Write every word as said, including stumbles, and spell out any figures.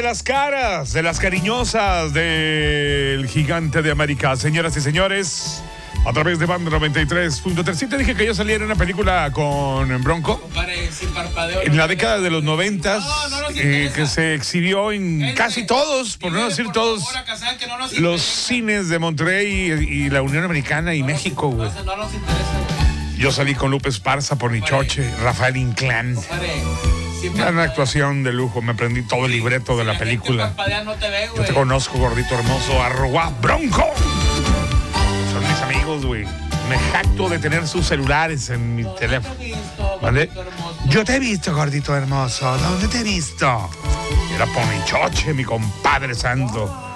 las caras, de las cariñosas del Gigante de América. Señoras y señores, a través de Banda noventa y tres punto tres. Sí te dije que yo saliera en una película con Bronco. Compadre, sin parpadeo, en la década de los noventas, no, no nos eh, interesa. que se exhibió en Él casi me- todos, por no dile, decir por todos, favor, a Casal que no nos los interesa. cines de Monterrey y, y la Unión Americana y No nos- México, güey. No, no nos interesa, güey. Yo salí con Lupe Esparza, Pornichoche, Rafael Inclán. Compadre, sin Una parpadeo. actuación de lujo, me aprendí todo el libreto de Si la gente película. parpadea, no te ve, Yo güey. te conozco, gordito hermoso, arroba Bronco. Son mis amigos, güey. Me jacto de tener sus celulares en mi ¿Dónde teléfono. te he visto, ¿Vale? gordito hermoso? Yo te he visto, gordito hermoso. ¿Dónde te he visto? Era Pornichoche, mi compadre santo.